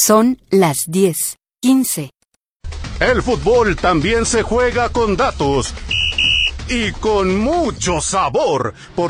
Son las 10:15. El fútbol también se juega con datos y con mucho sabor.